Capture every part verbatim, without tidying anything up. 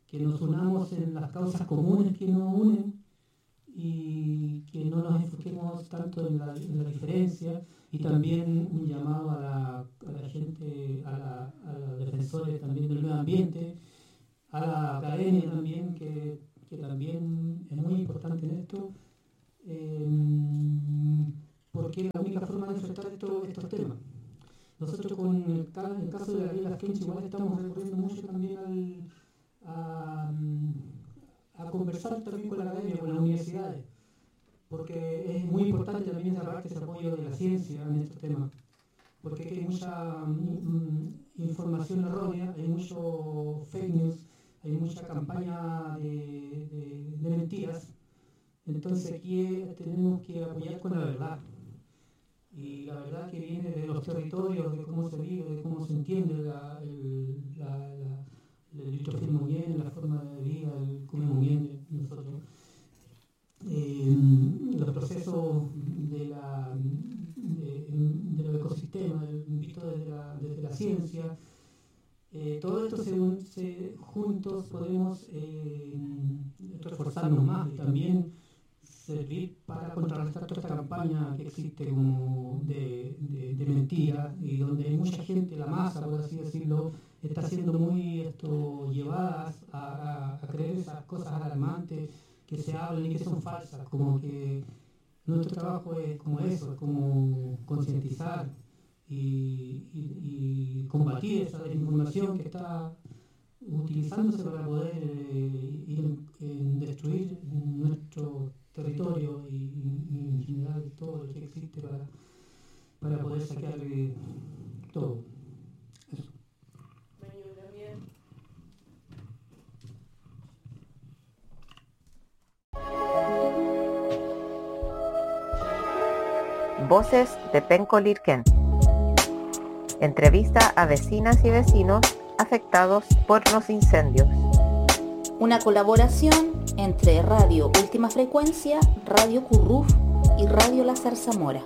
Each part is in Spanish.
que nos unamos en las causas comunes que nos unen y que no nos enfoquemos tanto en la, en la diferencia, y también un llamado a la, a la gente, a, la, a los defensores también del medio ambiente, a la academia también, que, que también es muy importante en esto, eh, porque es la única forma de enfrentar esto, estos temas. Nosotros con el, el caso de la ley Laskenche igual estamos recurriendo mucho también al, a, a conversar también con la academia, con las universidades, porque es muy importante también esa parte, ese apoyo de la ciencia en estos temas, porque hay mucha mm, información errónea, hay mucho fake news, hay mucha campaña de, de, de mentiras. Entonces aquí tenemos que apoyar con la verdad, y la verdad que viene de los territorios, de cómo se vive, de cómo se entiende la, el, la, la, el litrofilmo bien, la forma de vida, el comemos bien nosotros. Eh, los procesos de, la, de, de los ecosistemas, visto desde la, desde la ciencia, eh, todo esto se, se, juntos podemos eh, reforzarnos más y también servir para contrarrestar toda esta campaña que existe como de, de, de mentiras, y donde hay mucha gente, la masa, por así decirlo, está siendo muy esto, llevadas a, a, a creer esas cosas alarmantes que se hablan y que son falsas, como que nuestro trabajo es como eso, es como concientizar y, y, y combatir esa desinformación que está utilizándose para poder eh, ir en, en destruir nuestro territorio y, y en general todo lo que existe para, para poder saquear eh, todo. Eso. Voces de Penco Lirquén. Entrevista a vecinas y vecinos afectados por los incendios. Una colaboración entre Radio Última Frecuencia, Radio Curruf y Radio La Zarzamora.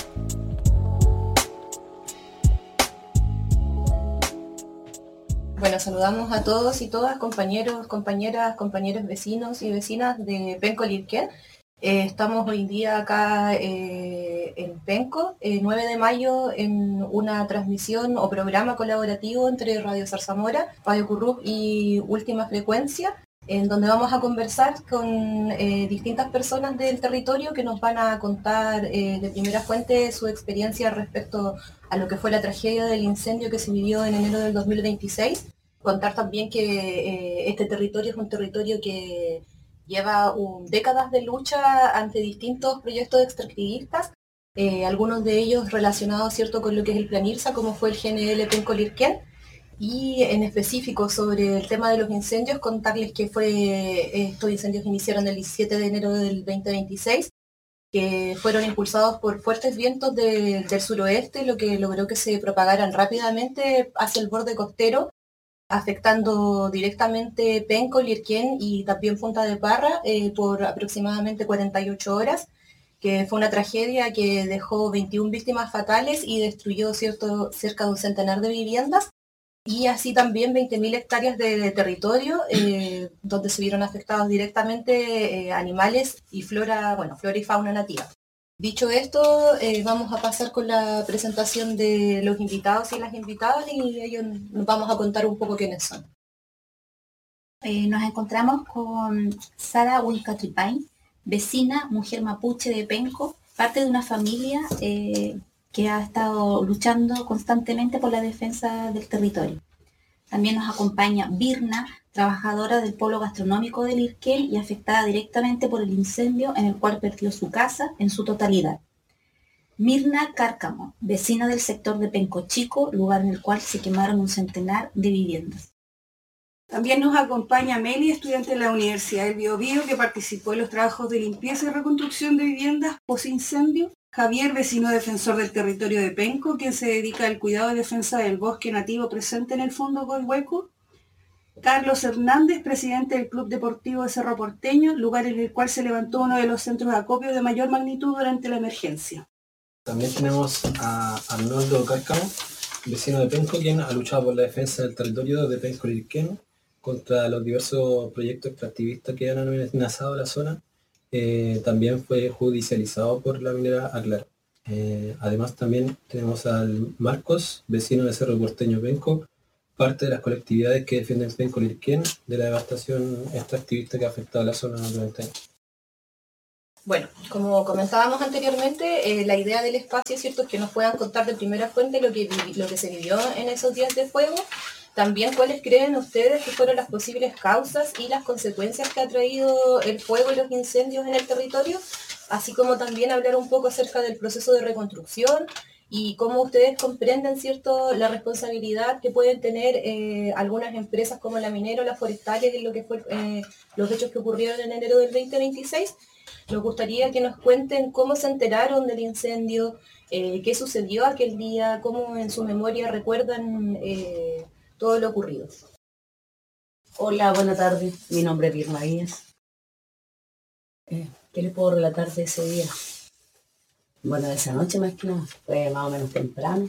Bueno, saludamos a todos y todas, compañeros, compañeras, compañeros vecinos y vecinas de Penco Lirquén. Eh, estamos hoy día acá eh, en Penco, eh, nueve de mayo, en una transmisión o programa colaborativo entre Radio Zarzamora, Radio Curruf y Última Frecuencia, en donde vamos a conversar con eh, distintas personas del territorio que nos van a contar eh, de primera fuente su experiencia respecto a lo que fue la tragedia del incendio que se vivió en enero del dos mil veintiséis. Contar también que eh, este territorio es un territorio que lleva um, décadas de lucha ante distintos proyectos extractivistas, eh, algunos de ellos relacionados, ¿cierto?, con lo que es el Plan IRSA, como fue el G N L Penco Lirquén, y en específico sobre el tema de los incendios, contarles que fue, estos incendios iniciaron el diecisiete de enero del veinte veintiséis, que fueron impulsados por fuertes vientos de, del suroeste, lo que logró que se propagaran rápidamente hacia el borde costero, afectando directamente Penco, Lirquén y también Punta de Parra eh, por aproximadamente cuarenta y ocho horas, que fue una tragedia que dejó veintiuna víctimas fatales y destruyó cierto, cerca de un centenar de viviendas, y así también veinte mil hectáreas de, de territorio, eh, donde se vieron afectados directamente eh, animales y flora, bueno, flora y fauna nativa. Dicho esto, eh, vamos a pasar con la presentación de los invitados y las invitadas, y ellos nos vamos a contar un poco quiénes son. Eh, nos encontramos con Sara Huilcatripay, vecina, mujer mapuche de Penco, parte de una familia eh, que ha estado luchando constantemente por la defensa del territorio. También nos acompaña Birna, trabajadora del polo gastronómico de Lirquén y afectada directamente por el incendio en el cual perdió su casa en su totalidad. Mirna Cárcamo, vecina del sector de Penco Chico, lugar en el cual se quemaron un centenar de viviendas. También nos acompaña Meli, estudiante de la Universidad del Biobío, que participó en los trabajos de limpieza y reconstrucción de viviendas post-incendio. Javier, vecino defensor del territorio de Penco, quien se dedica al cuidado y defensa del bosque nativo presente en el fondo Colhueco. Carlos Hernández, presidente del Club Deportivo de Cerro Porteño, lugar en el cual se levantó uno de los centros de acopio de mayor magnitud durante la emergencia. También tenemos a Arnoldo Cárcamo, vecino de Penco, quien ha luchado por la defensa del territorio de Penco Lirquén contra los diversos proyectos extractivistas que han amenazado la zona, eh, también fue judicializado por la minera Aclara. Eh, además también tenemos al Marcos, vecino de Cerro Porteño Penco, parte de las colectividades que defienden Penco Lirquén de la devastación extractivista que ha afectado a la zona durante años. Bueno, como comentábamos anteriormente, eh, la idea del espacio, ¿cierto?, es que nos puedan contar de primera fuente lo que, lo que se vivió en esos días de fuego. También, ¿cuáles creen ustedes que fueron las posibles causas y las consecuencias que ha traído el fuego y los incendios en el territorio? Así como también hablar un poco acerca del proceso de reconstrucción y cómo ustedes comprenden, ¿cierto?, la responsabilidad que pueden tener eh, algunas empresas como la minera o la forestal en lo que fue eh, los hechos que ocurrieron en enero del veinte veintiséis. Nos gustaría que nos cuenten cómo se enteraron del incendio, eh, qué sucedió aquel día, cómo en su memoria recuerdan eh, todo lo ocurrido. Hola, buenas tardes. Mi nombre es Birma Díaz. Eh, ¿Qué les puedo relatar de ese día? Bueno, de esa noche más que nada, fue más o menos temprano.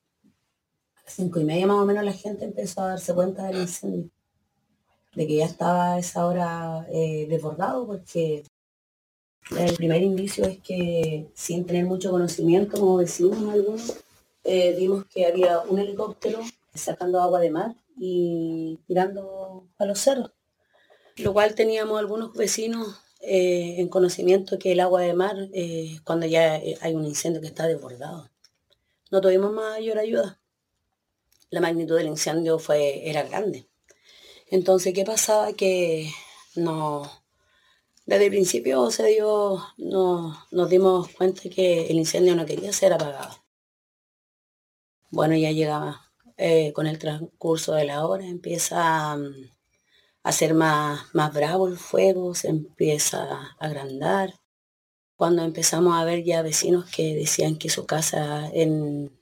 A las cinco y media más o menos la gente empezó a darse cuenta del incendio, de que ya estaba a esa hora eh, desbordado, porque el primer indicio es que, sin tener mucho conocimiento como vecinos algunos, eh, vimos que había un helicóptero sacando agua de mar y tirando a los cerros, lo cual teníamos algunos vecinos eh, en conocimiento que el agua de mar, eh, cuando ya hay un incendio que está desbordado. No tuvimos mayor ayuda. La magnitud del incendio fue, era grande. Entonces, ¿qué pasaba? Que no, desde el principio se dio, no, nos dimos cuenta que el incendio no quería ser apagado. Bueno, ya llegaba. Eh, con el transcurso de la hora empieza a, a ser más, más bravo el fuego, se empieza a agrandar. Cuando empezamos a ver ya vecinos que decían que su casa en,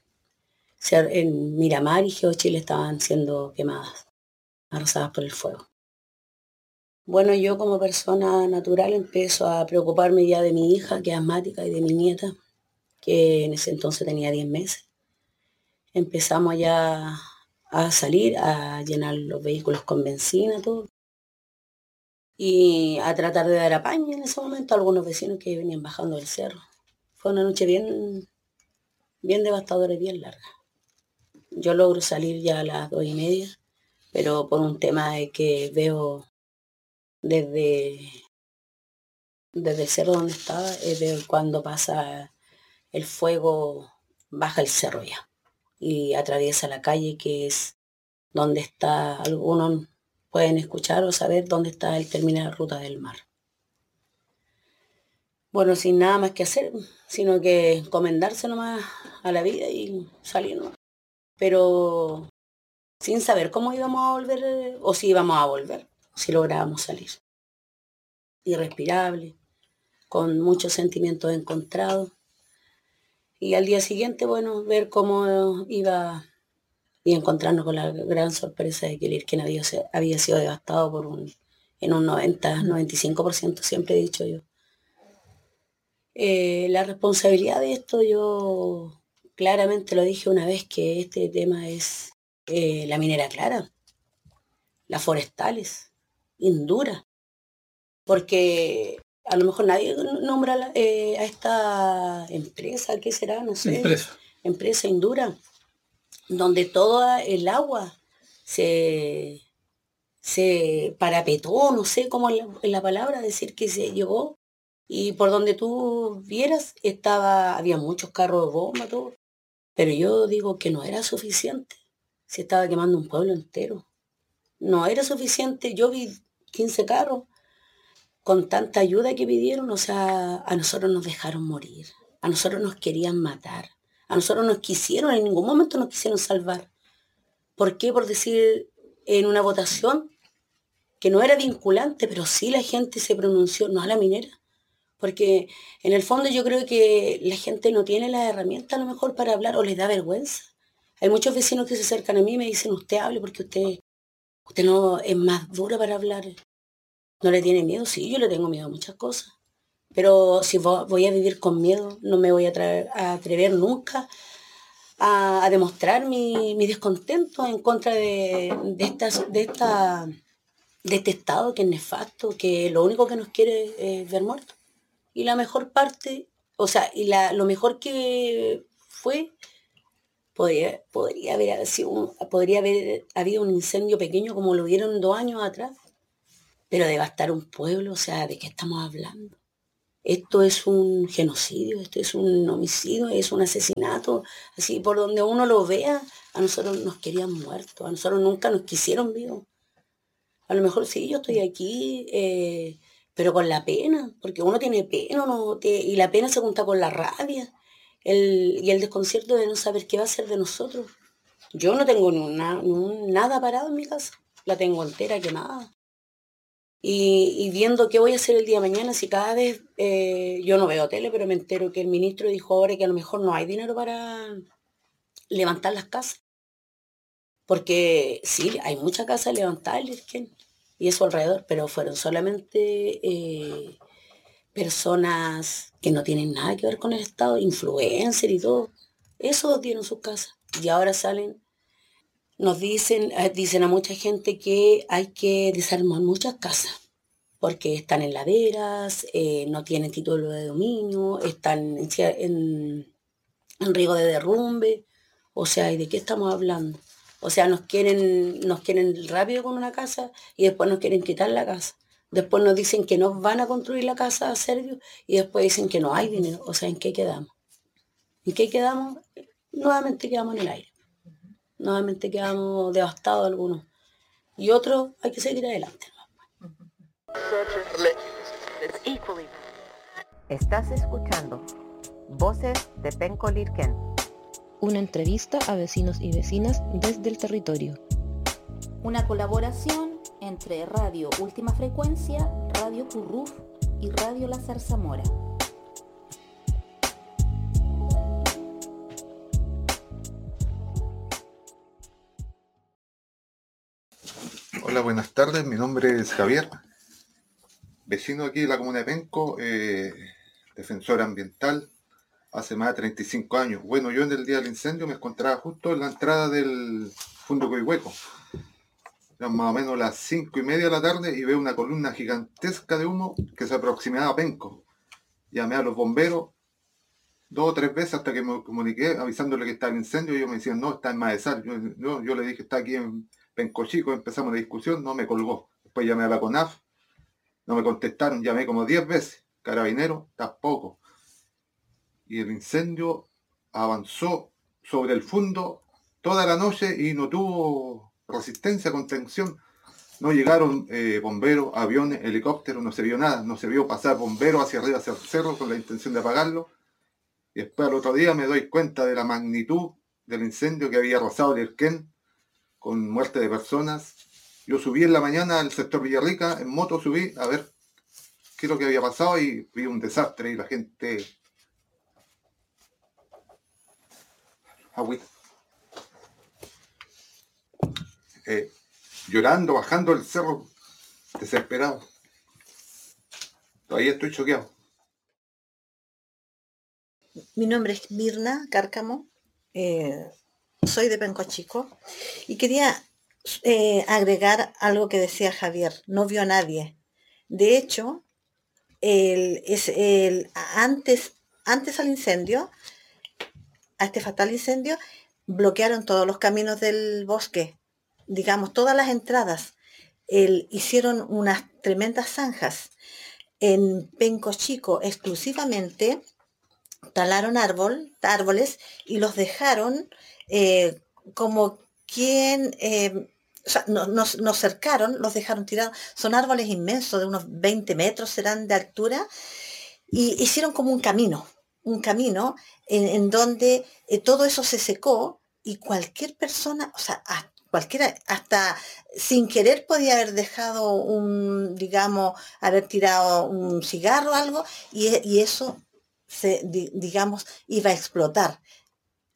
en Miramar y Geochile estaban siendo quemadas, arrasadas por el fuego. Bueno, yo como persona natural empiezo a preocuparme ya de mi hija, que es asmática, y de mi nieta, que en ese entonces tenía diez meses. Empezamos ya a salir, a llenar los vehículos con benzina, todo. Y a tratar de dar apaño en ese momento a algunos vecinos que venían bajando del cerro. Fue una noche bien, bien devastadora y bien larga. Yo logro salir ya a las dos y media, pero por un tema de que veo desde, desde el cerro donde estaba, eh, veo cuando pasa el fuego, baja el cerro ya y atraviesa la calle, que es donde está, algunos pueden escuchar o saber dónde está el terminal Ruta del Mar. Bueno, sin nada más que hacer, sino que encomendarse nomás a la vida y salir nomás. Pero sin saber cómo íbamos a volver, o si íbamos a volver, si lográbamos salir. Irrespirable, con muchos sentimientos encontrados. Y al día siguiente, bueno, ver cómo iba y encontrarnos con la gran sorpresa de que el Lirquén había, había sido devastado por un, en un noventa, noventa y cinco por ciento, siempre he dicho yo. Eh, la responsabilidad de esto, yo claramente lo dije una vez, que este tema es eh, la minera Aclara, las forestales, Indura, porque a lo mejor nadie nombra eh, a esta empresa, ¿qué será? No sé. Empresa. Empresa Indura, donde toda el agua se, se parapetó, no sé cómo es la, la palabra, decir que se llevó, y por donde tú vieras estaba, había muchos carros de bomba, todo, pero yo digo que no era suficiente, se estaba quemando un pueblo entero, no era suficiente. Yo vi quince carros, con tanta ayuda que pidieron, o sea, a nosotros nos dejaron morir, a nosotros nos querían matar, a nosotros nos quisieron, en ningún momento nos quisieron salvar. ¿Por qué? Por decir en una votación que no era vinculante, pero sí la gente se pronunció, no a la minera. Porque en el fondo yo creo que la gente no tiene las herramientas a lo mejor para hablar, o les da vergüenza. Hay muchos vecinos que se acercan a mí y me dicen, usted hable porque usted, usted no es más dura para hablar. ¿No le tiene miedo? Sí, yo le tengo miedo a muchas cosas. Pero si voy a vivir con miedo, no me voy a, traer, a atrever nunca a, a demostrar mi, mi descontento en contra de, de, esta, de, esta, detestado, que es nefasto, que lo único que nos quiere es ver muertos. Y la mejor parte, o sea, y la, lo mejor que fue, podría, podría haber sido un- podría haber habido un incendio pequeño como lo hubieron dos años atrás, pero devastar un pueblo, o sea, ¿de qué estamos hablando? Esto es un genocidio, esto es un homicidio, es un asesinato, así por donde uno lo vea, a nosotros nos querían muertos, a nosotros nunca nos quisieron vivos. A lo mejor sí, yo estoy aquí, eh, pero con la pena, porque uno tiene pena, uno te- y la pena se junta con la rabia el, y el desconcierto de no saber qué va a ser de nosotros. Yo no tengo ni una- ni un- nada parado en mi casa, la tengo entera quemada. Y, y viendo qué voy a hacer el día de mañana, si cada vez eh, yo no veo tele, pero me entero que el ministro dijo ahora que a lo mejor no hay dinero para levantar las casas. Porque sí, hay muchas casas levantadas, Lirken, y eso alrededor, pero fueron solamente eh, personas que no tienen nada que ver con el Estado, influencers y todo. Eso tienen sus casas. Y ahora salen, nos dicen, eh, dicen a mucha gente que hay que desarmar muchas casas, porque están en laderas, eh, no tienen título de dominio, están en, cia- en- en riesgo de derrumbe. O sea, ¿y de qué estamos hablando? O sea, nos quieren, nos quieren rápido con una casa y después nos quieren quitar la casa. Después nos dicen que nos van a construir la casa a Servio y después dicen que no hay dinero. O sea, ¿en qué quedamos? ¿En qué quedamos? Nuevamente quedamos en el aire. Nuevamente quedamos devastados algunos. Y otros hay que seguir adelante. Estás escuchando Voces de Penco Lirken. Una entrevista a vecinos y vecinas desde el territorio. Una colaboración entre Radio Última Frecuencia, Radio Curruf y Radio La Zarzamora. Hola, buenas tardes. Mi nombre es Javier, vecino aquí de la comuna de Penco, eh, defensor ambiental, hace más de treinta y cinco años. Bueno, yo en el día del incendio me encontraba justo en la entrada del Fundo Coihueco. Eran más o menos las cinco y media de la tarde y veo una columna gigantesca de humo que se aproximaba a Penco. Llamé a los bomberos dos o tres veces hasta que me comuniqué avisándole que estaba el incendio y ellos me decían, no, está en Maesal. Yo, yo, yo le dije, está aquí en Penco Chico, empezamos la discusión, no me colgó. Después llamé a la CONAF, no me contestaron, llamé como diez veces. Carabinero, tampoco. Y el incendio avanzó sobre el fundo toda la noche y no tuvo resistencia, contención. No llegaron eh, bomberos, aviones, helicópteros, no se vio nada. No se vio pasar bomberos hacia arriba, hacia el cerro, con la intención de apagarlo. Y después al otro día me doy cuenta de la magnitud del incendio que había arrasado Lirken, con muerte de personas. Yo subí en la mañana al sector Villarrica, en moto subí a ver qué es lo que había pasado y vi un desastre y la gente... Agüita. Eh, llorando, bajando el cerro, desesperado. Todavía estoy choqueado. Mi nombre es Mirna Cárcamo, eh, soy de Penco Chico y quería eh, agregar algo que decía Javier, no vio a nadie. De hecho, el, es el, antes, antes al incendio, a este fatal incendio, bloquearon todos los caminos del bosque, digamos, todas las entradas. El, hicieron unas tremendas zanjas. En Penco Chico exclusivamente talaron árbol, árboles y los dejaron eh, como quien, eh, o sea, no, nos, nos cercaron, los dejaron tirados. Son árboles inmensos, de unos veinte metros serán de altura, y hicieron como un camino, un camino en, en donde eh, todo eso se secó y cualquier persona, o sea, a, cualquiera, hasta sin querer podía haber dejado un, digamos, haber tirado un cigarro o algo, y, y eso se, di, digamos, iba a explotar.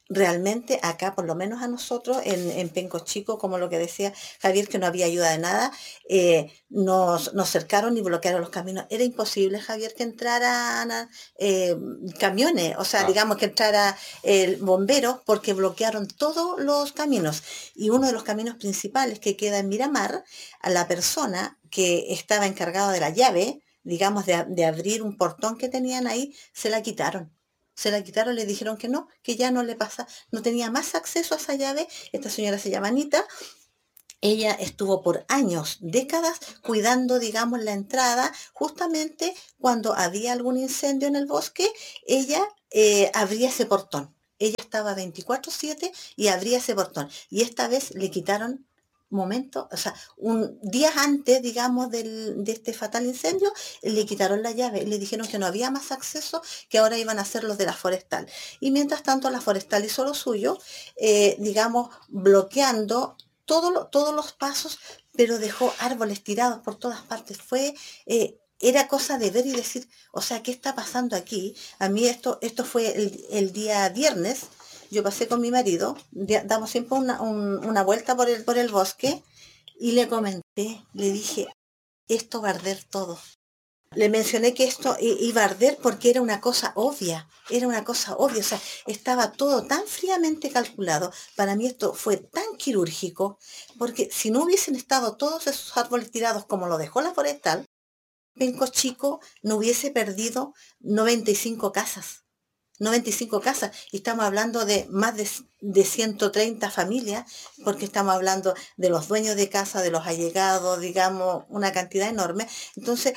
realmente acá, por lo menos a nosotros, en, en Penco Chico, como lo que decía Javier, que no había ayuda de nada, eh, nos, nos cercaron y bloquearon los caminos. Era imposible, Javier, que entraran eh, camiones, o sea, Ah. digamos que entrara el bombero, porque bloquearon todos los caminos. Y uno de los caminos principales que queda en Miramar, a la persona que estaba encargada de la llave, digamos, de, de abrir un portón que tenían ahí, se la quitaron. Se la quitaron, le dijeron que no, que ya no le pasa, no tenía más acceso a esa llave. Esta señora se llama Anita. Ella estuvo por años, décadas, cuidando, digamos, la entrada. Justamente cuando había algún incendio en el bosque, ella eh, abría ese portón. Ella estaba veinticuatro siete y abría ese portón. Y esta vez le quitaron momento, o sea, un día antes, digamos, del, de este fatal incendio, le quitaron la llave, le dijeron que no había más acceso, que ahora iban a hacer los de la forestal. Y mientras tanto la forestal hizo lo suyo, eh, digamos, bloqueando todo lo, todos los pasos, pero dejó árboles tirados por todas partes. Fue... Eh, era cosa de ver y decir, o sea, ¿qué está pasando aquí? A mí esto, esto fue el, el día viernes. Yo pasé con mi marido, damos siempre una, un, una vuelta por el, por el bosque y le comenté, le dije, esto va a arder todo. Le mencioné que esto iba a arder porque era una cosa obvia, era una cosa obvia, o sea, estaba todo tan fríamente calculado. Para mí esto fue tan quirúrgico, porque si no hubiesen estado todos esos árboles tirados como lo dejó la forestal, Penco Chico no hubiese perdido noventa y cinco casas. noventa y cinco casas, y estamos hablando de más de, de ciento treinta familias, porque estamos hablando de los dueños de casa, de los allegados, digamos, una cantidad enorme. Entonces,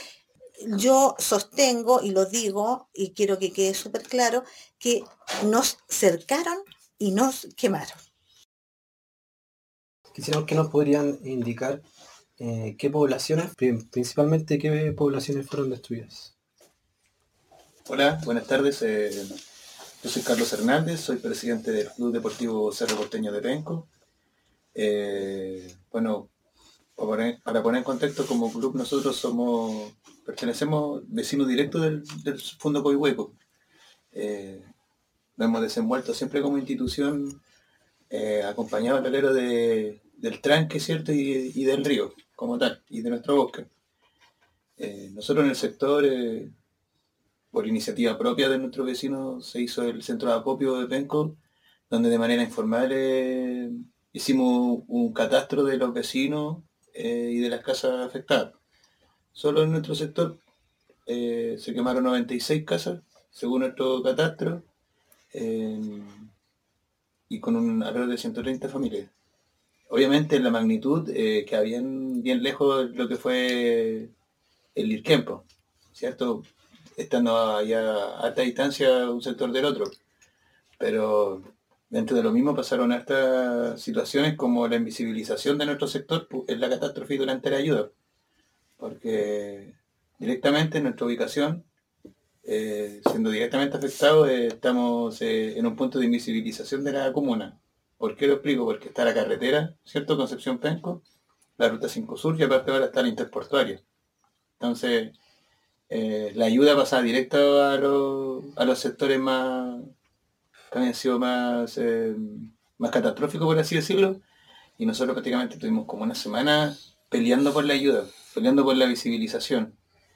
yo sostengo y lo digo, y quiero que quede súper claro, que nos cercaron y nos quemaron. Quisiéramos que nos podrían indicar eh, qué poblaciones, principalmente qué poblaciones fueron destruidas. Hola, buenas tardes. Eh, yo soy Carlos Hernández, soy presidente del Club Deportivo Cerro Porteño de Penco. Eh, bueno, para poner, para poner en contexto, como club nosotros somos, pertenecemos vecinos directos del, del Fondo Coihueco. Eh, nos hemos desenvuelto siempre como institución, eh, acompañado al alero de, del tranque, ¿cierto? Y, y del río, como tal, y de nuestro bosque. Eh, nosotros en el sector... Eh, por iniciativa propia de nuestros vecinos se hizo el centro de acopio de Penco, donde de manera informal eh, hicimos un catastro de los vecinos eh, y de las casas afectadas. Solo en nuestro sector eh, se quemaron noventa y seis casas, según nuestro catastro, eh, y con un alrededor de ciento treinta familias. Obviamente la magnitud eh, queda bien, bien lejos de lo que fue el Lirquempo, ¿cierto? Estando allá a alta distancia un sector del otro. Pero dentro de lo mismo pasaron estas situaciones como la invisibilización de nuestro sector en la catástrofe y durante la ayuda. Porque directamente en nuestra ubicación, eh, siendo directamente afectados, eh, estamos eh, en un punto de invisibilización de la comuna. ¿Por qué lo explico? Porque está la carretera, ¿cierto? Concepción Penco, la ruta cinco Sur y aparte ahora está la interportuaria. Entonces... Eh, la ayuda pasaba directo a, lo, a los sectores más que habían sido más, eh, más catastróficos, por así decirlo, y nosotros prácticamente tuvimos como una semana peleando por la ayuda, peleando por la visibilización.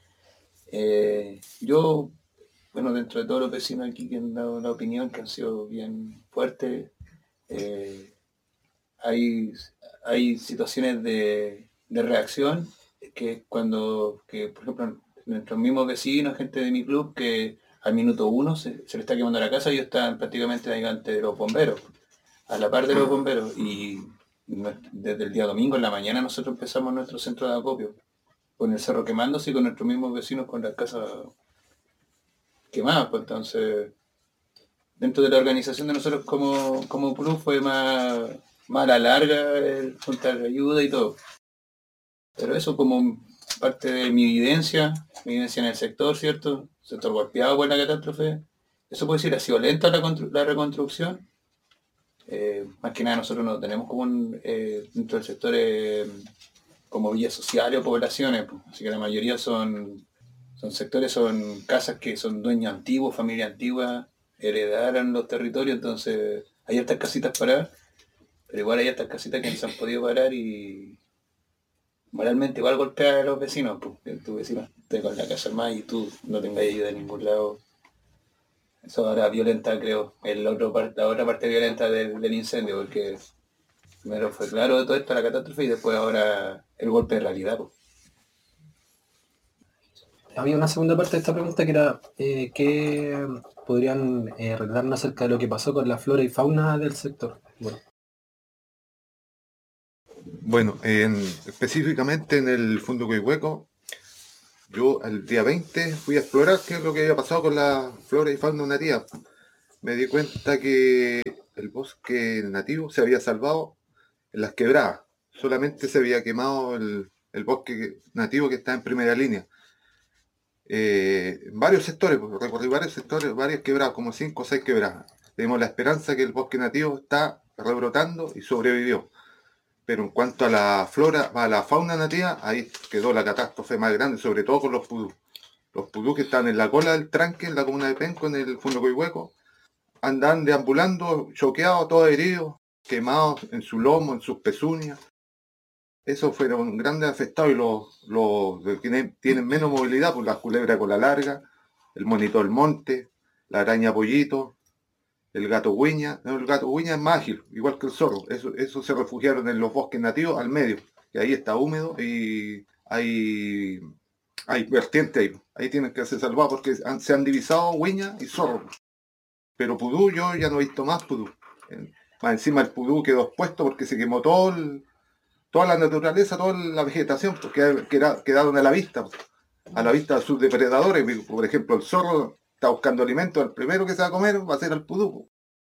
Eh, yo, bueno, dentro de todos los vecinos aquí que han dado la opinión, que han sido bien fuertes, eh, hay, hay situaciones de, de reacción que cuando, que por ejemplo, nuestros mismos vecinos, gente de mi club, que al minuto uno se, se le está quemando la casa y ellos están prácticamente ahí ante los bomberos, a la par de los bomberos. Y desde el día domingo en la mañana nosotros empezamos nuestro centro de acopio, con el cerro quemándose y con nuestros mismos vecinos con las casas quemadas. Pues entonces, dentro de la organización de nosotros como, como club fue más, más a la larga el juntar ayuda y todo. Pero eso como parte de mi vivencia, mi vivencia en el sector, ¿cierto? Sector golpeado por la catástrofe. Eso puede decir, ha sido lenta la, la reconstrucción. Eh, más que nada nosotros no tenemos como un, eh, dentro del sector eh, como villas sociales o poblaciones, pues. Así que la mayoría son, son sectores, son casas que son dueños antiguos, familia antigua, heredaron los territorios, entonces hay hartas casitas paradas, pero igual hay hartas casitas que no se han podido parar y moralmente igual golpea a los vecinos, pues, que tu vecino esté con la casa armada y tú no tengas ayuda de ningún lado. Eso ahora violenta, creo, el otro par- la otra parte violenta del, del incendio, porque primero fue claro todo esto, la catástrofe, y después ahora el golpe de realidad, pues. Había una segunda parte de esta pregunta que era eh, ¿qué podrían eh, relatarnos acerca de lo que pasó con la flora y fauna del sector? Bueno, Bueno, en- específicamente en el Fondo Coihueco, yo el día veinte fui a explorar qué es lo que había pasado con la flora y fauna nativa. Me di cuenta que el bosque nativo se había salvado en las quebradas. Solamente se había quemado el, el bosque que- nativo que está en primera línea. Eh, en varios sectores, pues, recorrí varios sectores, varias quebradas, como cinco o seis quebradas. Tenemos la esperanza que el bosque nativo está rebrotando y sobrevivió. Pero en cuanto a la flora, a la fauna nativa, ahí quedó la catástrofe más grande, sobre todo con los pudú. Los pudú que están en la cola del tranque, en la comuna de Penco, en el Fondo Coihueco, andan deambulando, choqueados, todos heridos, quemados en su lomo, en sus pezuñas. Esos fueron grandes afectados y los, los que tienen, tienen menos movilidad, pues las culebras con la larga, el monito del monte, la araña pollito, el gato guiña. No, el gato guiña es más ágil, igual que el zorro. Eso, eso se refugiaron en los bosques nativos al medio, que ahí está húmedo y hay, hay vertiente ahí. Ahí tienen que ser salvados porque han- se han divisado guiña y zorro. Pero pudú yo ya no he visto más pudú. En- Más encima el pudú quedó expuesto porque se quemó todo el- toda la naturaleza, toda la vegetación, porque queda- quedaron a la vista, a la vista de sus depredadores. Por ejemplo, el zorro está buscando alimento, el primero que se va a comer va a ser al pudú.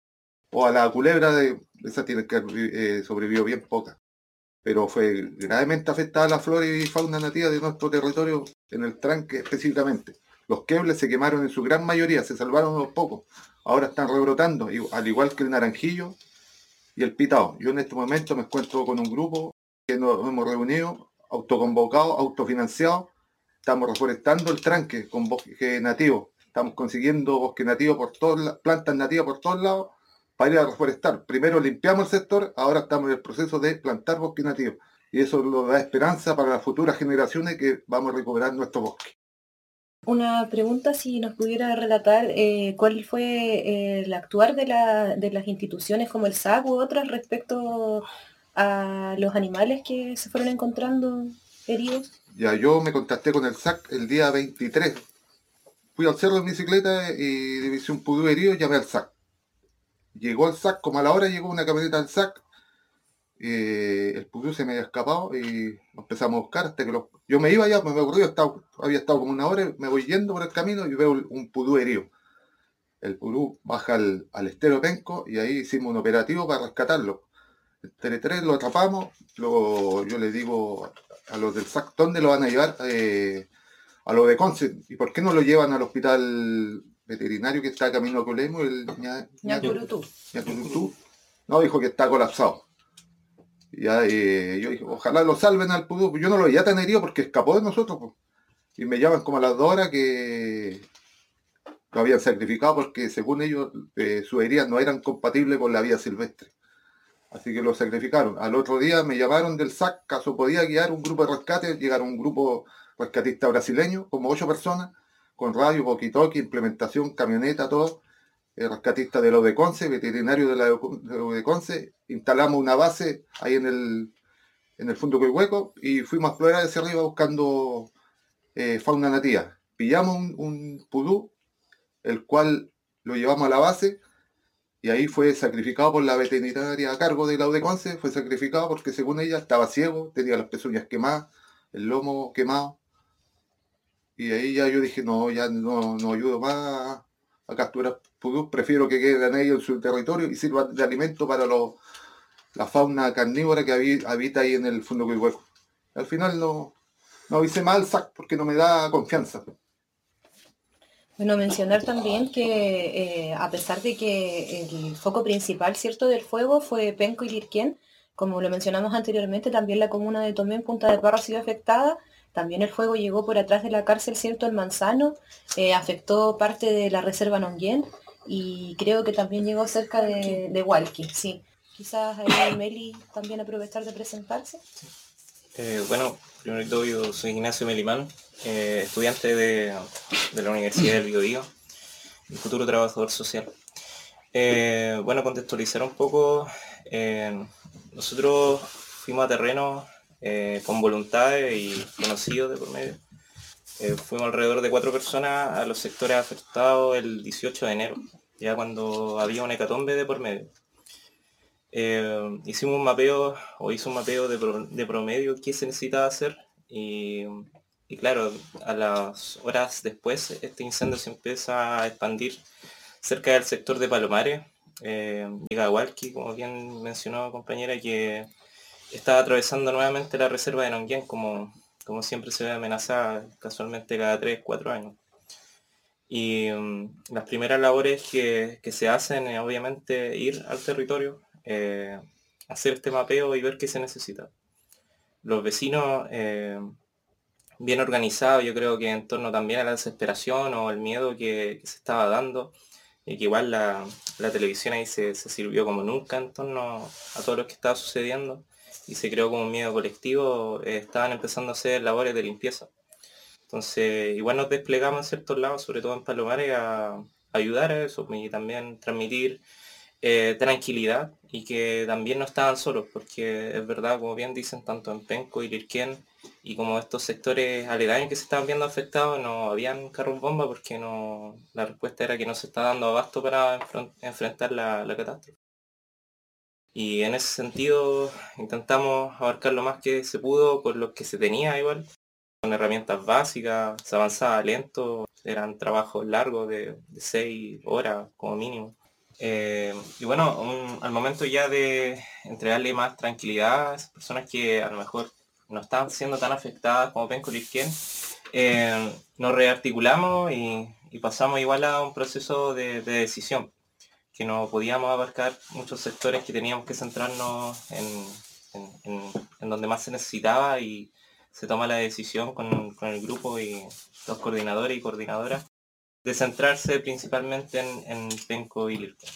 O a la culebra, de esa tiene que eh, sobrevivió bien poca. Pero fue gravemente afectada la flora y fauna nativa de nuestro territorio, en el tranque específicamente. Los quebles se quemaron en su gran mayoría, se salvaron unos pocos. Ahora están rebrotando, i- al igual que el naranjillo y el pitao. Yo en este momento me encuentro con un grupo que nos hemos reunido, autoconvocados, autofinanciados. Estamos reforestando el tranque con bosque nativo. Estamos consiguiendo bosque nativo por todas las plantas nativas por todos lados para ir a reforestar. Primero limpiamos el sector, ahora estamos en el proceso de plantar bosque nativo. Y eso nos da esperanza para las futuras generaciones que vamos a recuperar nuestro bosque. Una pregunta, si nos pudiera relatar eh, cuál fue eh, el actuar de, la- de las instituciones como el S A C u otras respecto a los animales que se fueron encontrando heridos. Ya yo me contacté con el S A C el día veintitrés. Fui al cerro en bicicleta y divisé un pudú herido y llamé al S A C. Llegó el S A C, como a la hora llegó una camioneta del S A C. Eh, el pudú se me había escapado y lo empezamos a buscar hasta que los... Yo me iba ya, me ocurrió, estaba, había estado como una hora, me voy yendo por el camino y veo un pudú herido. El pudú baja al, al estero Penco y ahí hicimos un operativo para rescatarlo. El T L tres lo atrapamos, lo, yo le digo a los del S A C, ¿dónde lo van a llevar? Eh, a los de Conce. ¿Y por qué no lo llevan al hospital veterinario que está camino a Colemo, el Ña- Ñacurutú. Ñacurutú? No, dijo que está colapsado. Y ya, eh, yo dije, ojalá lo salven al pudú. Yo no lo veía tan herido porque escapó de nosotros, pues. Y me llaman como a las dos horas que lo habían sacrificado porque según ellos eh, sus heridas no eran compatibles con la vida silvestre. Así que lo sacrificaron. Al otro día me llamaron del S A C, caso podía guiar un grupo de rescate. Llegaron un grupo rescatista brasileño, como ocho personas, con radio, walkie-talkie, implementación, camioneta, todo. Eh, rescatista de los de Conce, veterinario de la de de Conce. Instalamos una base ahí en el, en el Fondo Coihueco y fuimos a explorar hacia arriba buscando eh, fauna nativa. Pillamos un, un pudú, el cual lo llevamos a la base. Y ahí fue sacrificado por la veterinaria a cargo de la U de Conce, fue sacrificado porque según ella estaba ciego, tenía las pezuñas quemadas, el lomo quemado. Y ahí ya yo dije, no, ya no, no ayudo más a, a capturar pudús, prefiero que queden ellos en su territorio y sirvan de alimento para los, la fauna carnívora que habi- habita ahí en el Fondo Coihueco. Al final no, no avisé más al S A C porque no me da confianza. Bueno, mencionar también que eh, a pesar de que el foco principal, ¿cierto?, del fuego fue Penco y Lirquén, como lo mencionamos anteriormente, también la comuna de Tomé en Punta de Parra ha sido afectada. También el fuego llegó por atrás de la cárcel, ¿cierto?, el Manzano, eh, afectó parte de la reserva Nonguén y creo que también llegó cerca de, de Hualqui, sí. Quizás ahí Meli también aprovechar de presentarse. Eh, bueno, primero que todo yo soy Ignacio Melimán, eh, estudiante de, de la Universidad del Biobío y futuro trabajador social. Eh, bueno, contextualizar un poco, eh, nosotros fuimos a terreno eh, con voluntades y conocidos de por medio. Eh, fuimos alrededor de cuatro personas a los sectores afectados el dieciocho de enero, ya cuando había una hecatombe de por medio. Eh, hicimos un mapeo, o hizo un mapeo de, pro, de promedio qué se necesitaba hacer y, y claro, a las horas después este incendio se empieza a expandir cerca del sector de Palomares. Eh, llega a Hualqui, como bien mencionó compañera, que estaba atravesando nuevamente la reserva de Nonguén, como, como siempre se ve amenazada casualmente cada tres cuatro años. Y um, las primeras labores que, que se hacen es obviamente ir al territorio, eh, hacer este mapeo y ver qué se necesita. Los vecinos, eh, bien organizados, yo creo que en torno también a la desesperación o el miedo que, que se estaba dando, y que igual la, la televisión ahí se, se sirvió como nunca en torno a todo lo que estaba sucediendo y se creó como un miedo colectivo, eh, estaban empezando a hacer labores de limpieza. Entonces igual nos desplegamos en ciertos lados, sobre todo en Palomares, a, a ayudar a eso y también transmitir eh, tranquilidad y que también no estaban solos, porque es verdad, como bien dicen, tanto en Penco y Lirquén y como estos sectores aledaños que se estaban viendo afectados, no habían carros bomba porque no, la respuesta era que no se está dando abasto para enfrent, enfrentar la, la catástrofe. Y en ese sentido intentamos abarcar lo más que se pudo con lo que se tenía igual, con herramientas básicas, se avanzaba lento, eran trabajos largos de, de seis horas como mínimo. Eh, y bueno, un, al momento ya de entregarle más tranquilidad a esas personas que a lo mejor no estaban siendo tan afectadas como Penco Lirquén, eh, nos rearticulamos y, y pasamos igual a un proceso de, de decisión, que no podíamos abarcar muchos sectores, que teníamos que centrarnos en, en, en, en donde más se necesitaba, y se toma la decisión con, con el grupo y los coordinadores y coordinadoras de centrarse principalmente en, en Penco y Lirquén.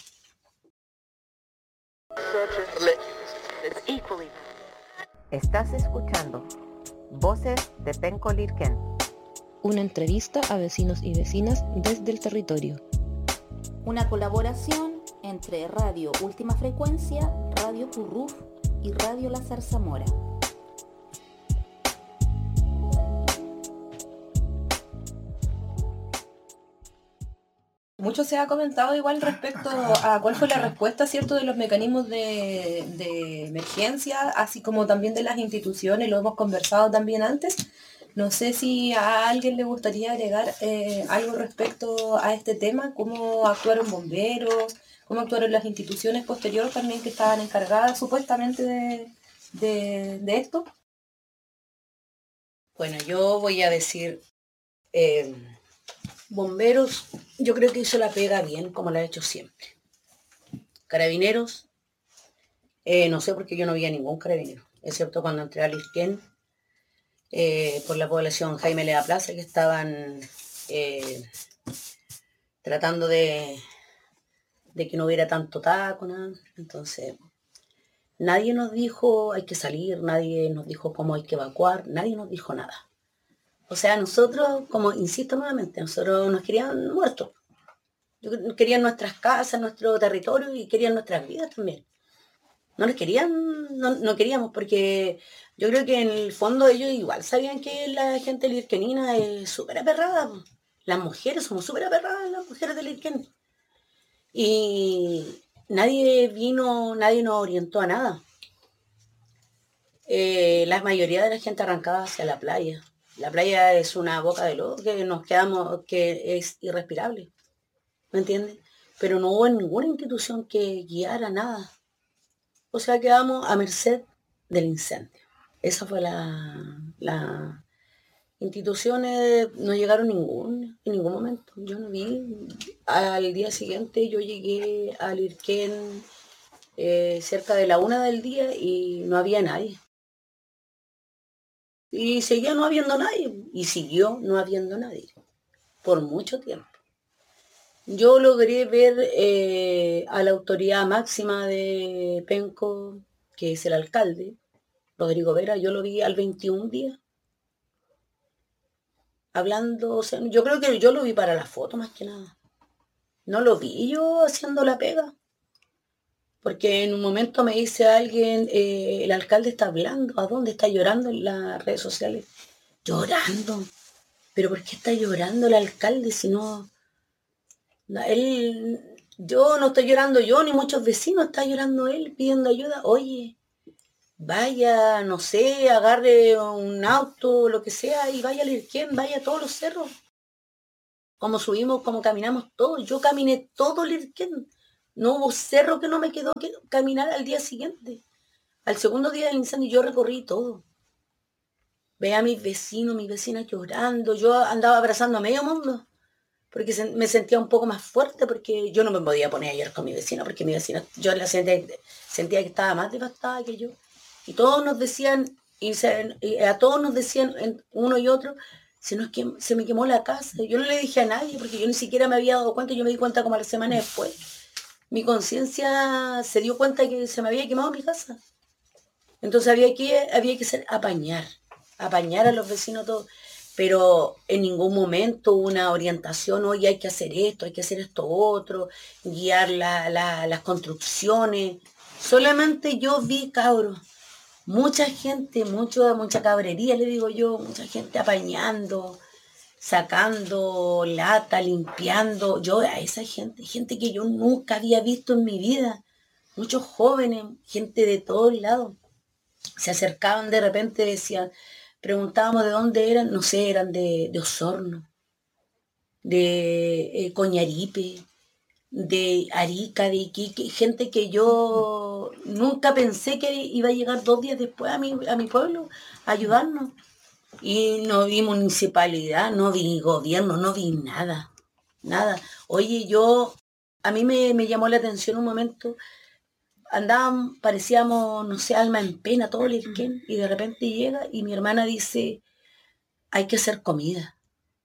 Estás escuchando Voces de Penco Lirquén. Una entrevista a vecinos y vecinas desde el territorio. Una colaboración entre Radio Última Frecuencia, Radio Curruf y Radio La Zarzamora. Mucho se ha comentado igual respecto a cuál fue la respuesta, ¿cierto?, de los mecanismos de, de emergencia, así como también de las instituciones, lo hemos conversado también antes. No sé si a alguien le gustaría agregar eh, algo respecto a este tema, cómo actuaron bomberos, cómo actuaron las instituciones posteriores también que estaban encargadas supuestamente de, de, de esto. Bueno, yo voy a decir... Eh, Bomberos, yo creo que hizo la pega bien, como la ha hecho siempre. Carabineros, eh, no sé porque yo no vi a ningún carabinero, excepto cuando entré a Lirquén, eh, por la población Jaime Lea Plaza, que estaban eh, tratando de, de que no hubiera tanto taco, nada. Entonces, nadie nos dijo hay que salir, nadie nos dijo cómo hay que evacuar, nadie nos dijo nada. O sea, nosotros, como insisto nuevamente, nosotros nos querían muertos. Querían nuestras casas, nuestro territorio y querían nuestras vidas también. No les querían, no, no queríamos, porque yo creo que en el fondo ellos igual sabían que la gente lirquenina es súper aperrada. Las mujeres somos súper aperradas, las mujeres de Lirquén. Y nadie vino, nadie nos orientó a nada. Eh, la mayoría de la gente arrancaba hacia la playa. La playa es una boca de lodo que nos quedamos, que es irrespirable, ¿me entiendes? Pero no hubo ninguna institución que guiara nada. O sea, quedamos a merced del incendio. Esa fue la... la instituciones, no llegaron ningún, en ningún momento. Yo no vi. Al día siguiente yo llegué a Lirquén eh, cerca de la una del día y no había nadie. Y seguía no habiendo nadie, y siguió no habiendo nadie, por mucho tiempo. Yo logré ver eh, a la autoridad máxima de Penco, que es el alcalde, Rodrigo Vera, yo lo vi al veintiún días, hablando, o sea, yo creo que yo lo vi para la foto más que nada. No lo vi yo haciendo la pega. Porque en un momento me dice alguien, eh, el alcalde está hablando, ¿a dónde está llorando en las redes sociales? Llorando. ¿Pero por qué está llorando el alcalde si no... Él, yo no estoy llorando yo, ni muchos vecinos, está llorando él pidiendo ayuda. Oye, vaya, no sé, agarre un auto, lo que sea, y vaya a Lirquén, vaya a todos los cerros. Como subimos, como caminamos todos. Yo caminé todo Lirquén. No hubo cerro que no me quedó que caminar al día siguiente. Al segundo día del incendio yo recorrí todo. Veía a mis vecinos, mis vecinas llorando. Yo andaba abrazando a medio mundo. Porque se, me sentía un poco más fuerte, porque yo no me podía poner a llorar con mi vecina, porque mi vecina, yo la sentía, sentía que estaba más devastada que yo. Y todos nos decían, y, se, y a todos nos decían, uno y otro, se, nos quemó, se me quemó la casa. Yo no le dije a nadie, porque yo ni siquiera me había dado cuenta, yo me di cuenta como a la semana después. Mi conciencia se dio cuenta que se me había quemado mi casa. Entonces había que, había que ser apañar, apañar a los vecinos todos. Pero en ningún momento una orientación, oye, hay que hacer esto, hay que hacer esto otro, guiar la, la, las construcciones. Solamente yo vi, cabros, mucha gente, mucho, mucha cabrería, le digo yo, mucha gente apañando, sacando lata, limpiando. Yo a esa gente, gente que yo nunca había visto en mi vida, muchos jóvenes, gente de todos lados, se acercaban de repente, decían, preguntábamos de dónde eran, no sé, eran de, de Osorno, de eh, Coñaripe, de Arica, de Iquique, gente que yo nunca pensé que iba a llegar dos días después a mi, a mi pueblo a ayudarnos. Y no vi municipalidad, no vi gobierno, no vi nada, nada. Oye, yo, a mí me, me llamó la atención un momento, andábamos, parecíamos, no sé, alma en pena, todo el Lirquén, y de repente llega y mi hermana dice, hay que hacer comida.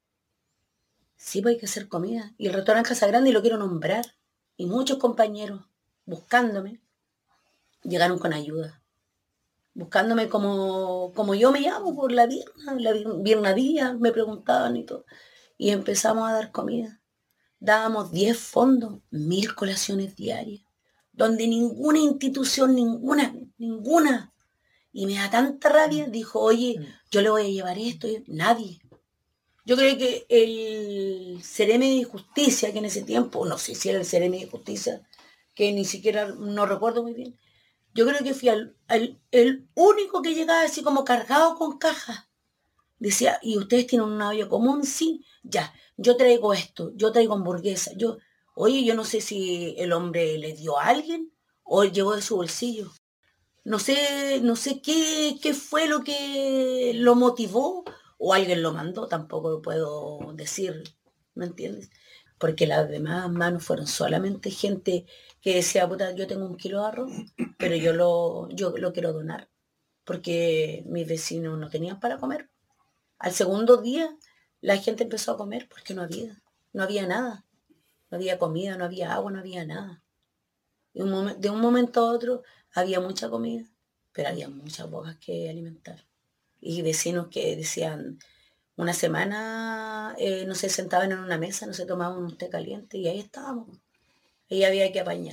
Sí, pues hay que hacer comida. Y el restaurante Casa Grande, y lo quiero nombrar, y muchos compañeros buscándome, llegaron con ayuda. Buscándome como, como yo me llamo, por la Virna, la Virna Díaz, me preguntaban y todo. Y empezamos a dar comida. Dábamos diez fondos, mil colaciones diarias, donde ninguna institución, ninguna, ninguna, y me da tanta rabia, dijo, oye, yo le voy a llevar esto, nadie. Yo creo que el Ceremi de Justicia, que en ese tiempo, no sé si era el Ceremi de Justicia, que ni siquiera, no recuerdo muy bien, yo creo que fui al, al, el único que llegaba así como cargado con cajas. Decía, ¿y ustedes tienen una olla común? Sí, ya, yo traigo esto, yo traigo hamburguesa, yo... Oye, yo no sé si el hombre le dio a alguien o llevó de su bolsillo. No sé, no sé qué, qué fue lo que lo motivó o alguien lo mandó, tampoco lo puedo decir, ¿me entiendes? Porque las demás manos fueron solamente gente que decía, puta, yo tengo un kilo de arroz, pero yo lo, yo lo quiero donar, porque mis vecinos no tenían para comer. Al segundo día la gente empezó a comer porque no había, no había nada. No había comida, no había agua, no había nada. De un, momen, de un momento a otro había mucha comida, pero había muchas bocas que alimentar. Y vecinos que decían, una semana eh, no se sentaban en una mesa, no se tomaban un té caliente, y ahí estábamos. Y había que apañar.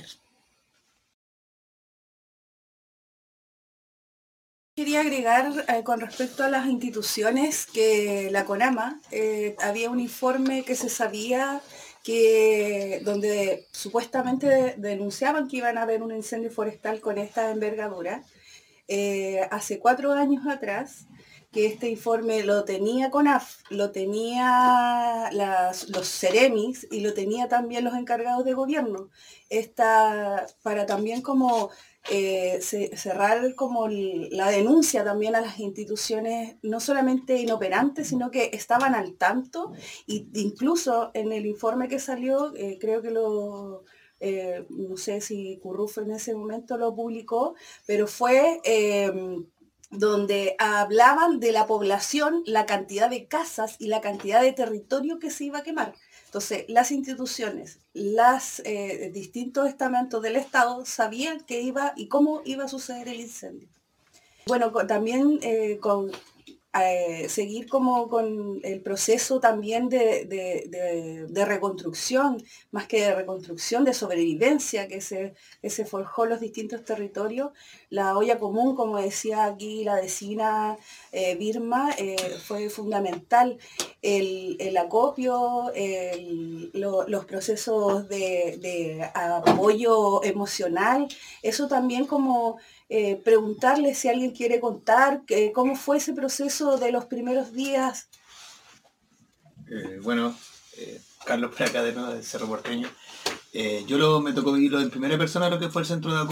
Quería agregar eh, con respecto a las instituciones que la CONAMA, eh, había un informe que se sabía que donde supuestamente de, denunciaban que iban a haber un incendio forestal con esta envergadura, eh, hace cuatro años atrás, que este informe lo tenía CONAF, lo tenía las, los Ceremis y lo tenía también los encargados de gobierno, esta, para también como eh, se, cerrar como la denuncia también a las instituciones, no solamente inoperantes, sino que estaban al tanto, e incluso en el informe que salió, eh, creo que lo... Eh, no sé si Curruf en ese momento lo publicó, pero fue eh, donde hablaban de la población, la cantidad de casas y la cantidad de territorio que se iba a quemar. Entonces, las instituciones, los eh, distintos estamentos del Estado sabían que iba y cómo iba a suceder el incendio. Bueno, con, también eh, con eh, seguir como con el proceso también de, de, de, de reconstrucción, más que de reconstrucción, de sobrevivencia que se, que se forjó en los distintos territorios. La olla común, como decía aquí la vecina eh, Birma, eh, fue fundamental. El, el acopio, el, lo, los procesos de, de apoyo emocional, eso también como eh, preguntarle si alguien quiere contar eh, cómo fue ese proceso de los primeros días. Eh, bueno, eh, Carlos por acá de nuevo del Cerro Porteño. Eh, yo lo, me tocó vivirlo en primera persona lo que fue el centro de acopio.